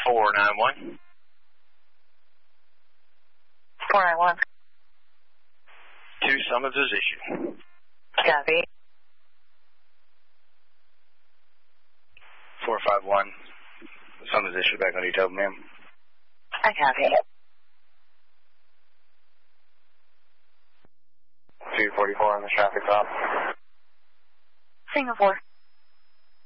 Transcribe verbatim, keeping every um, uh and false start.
four nine one. four nine one. Two summons is issued. Copy. four five one. Summons issued back on your table, ma'am. I copy. two forty-four on the traffic stop. Singapore.